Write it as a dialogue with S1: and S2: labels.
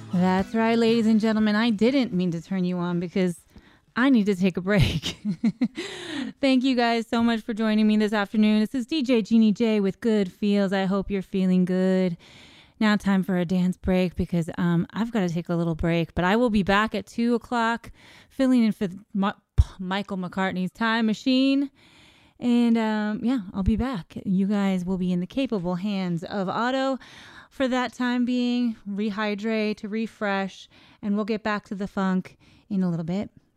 S1: That's right, ladies and gentlemen. I didn't mean to turn you on because I need to take a break. Thank you guys so much for joining me this afternoon. This is DJ Jeannie J with Good Feels. I hope you're feeling good. Now time for a dance break because I've got to take a little break. But I will be back at 2 o'clock filling in for Michael McCartney's Time Machine. And yeah, I'll be back. You guys will be in the capable hands of Otto for that time being. Rehydrate, refresh, and we'll get back to the funk in a little bit.